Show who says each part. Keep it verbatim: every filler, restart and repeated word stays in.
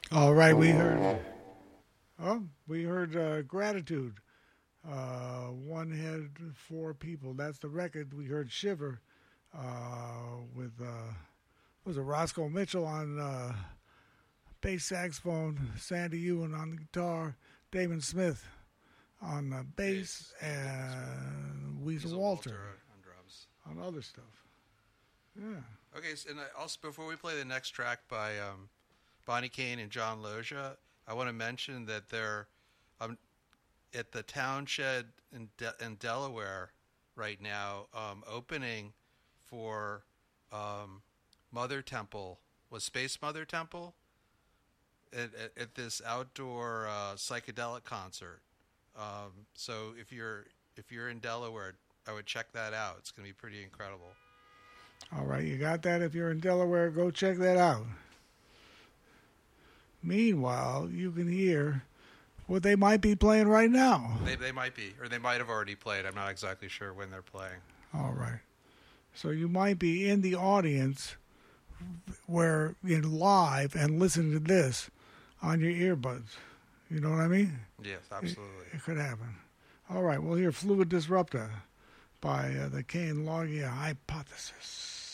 Speaker 1: All right, we heard. Oh, we heard uh, gratitude. Uh, one head, four people. That's the record. We heard Shiver uh, with uh, was it Roscoe Mitchell on uh, bass saxophone, Sandy Ewan on the guitar, Damon Smith on the bass,
Speaker 2: Bass, and Damon Smith.
Speaker 1: and Weasel
Speaker 2: Weasel
Speaker 1: Walter
Speaker 2: Walter on drums.
Speaker 1: on other stuff. Yeah.
Speaker 2: Okay, so, and I also before we play the next track by um, Bonnie Kane and John Loja, I want to mention that they're um, at the Town Shed in, De- in Delaware right now, um, opening for um, Mother Temple. Was Space Mother Temple at, at, at this outdoor uh, psychedelic concert? Um, so if you're if you're in Delaware, I would check that out. It's going to be pretty incredible.
Speaker 1: All right, you got that? If you're in Delaware, go check that out. Meanwhile, you can hear what they might be playing right now.
Speaker 2: They they might be, or they might have already played. I'm not exactly sure when they're playing.
Speaker 1: All right. So you might be in the audience where in live and listen to this on your earbuds. You know what I mean?
Speaker 2: Yes,
Speaker 1: It,
Speaker 2: absolutely.
Speaker 1: it could happen. All right, we'll hear Fluid Disruptor by uh, the Kane Logia Hypothesis.